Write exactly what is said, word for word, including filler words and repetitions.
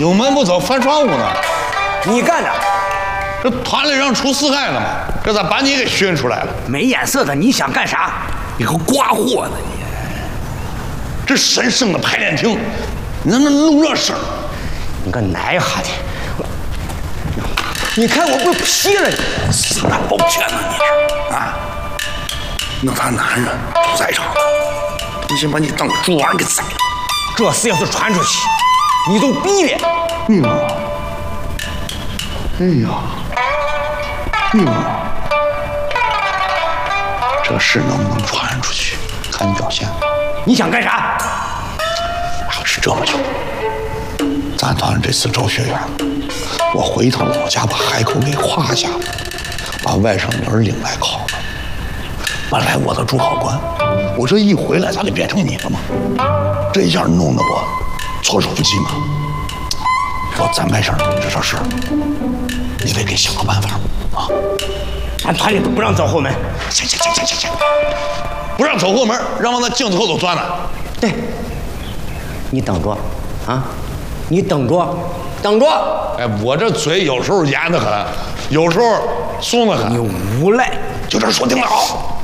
营门不走反窗户呢。 你干的， 这团里让出事害了嘛？这咋把你给熏出来了？ 没眼色的，你想干啥？ 你个瓜货呢你！这神圣的排练厅，你能不能弄这事儿？ 你个奶哈的！你看我不劈了你！ 死大包天呢你是啊？那他男人都在场，你先把你当猪丸给宰了。 这事要是传出去，你都毙了。 嗯。哎呀，嗯，这事能不能传出去，看你表现。 你想干啥？ 要是这么就，咱团这次招学员，我回趟老家把海口给画下，把外甥女儿领来考了。本来我的主考官，我这一回来，咋就变成你了嘛？这一下弄得我措手不及嘛。说咱外甥这这事儿，你得给想个办法啊！ 俺团里都不让走后门。 行行行行行行，不让走后门，让往那镜子后头钻呢。 对，你等着，啊，你等着，等着。 哎，我这嘴有时候严得很，有时候松得很。 你无赖， 就这说定了啊！